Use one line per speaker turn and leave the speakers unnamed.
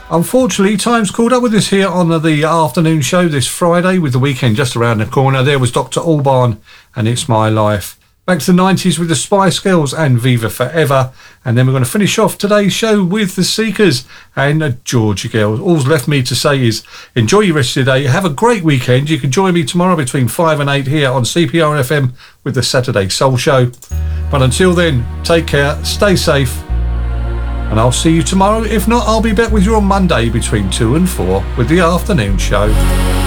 Unfortunately, time's called up with us here on the afternoon show this Friday, with the weekend just around the corner. There was Dr. Albarn and It's My Life. Back to the 90s with the Spice Girls and Viva Forever. And then we're going to finish off today's show with the Seekers and Georgia Girls. All's left me to say is enjoy your rest of your day. Have a great weekend. You can join me tomorrow between 5 and 8 here on CPR FM with the Saturday Soul Show. But until then, take care, stay safe, and I'll see you tomorrow. If not, I'll be back with you on Monday between 2 and 4 with the afternoon show.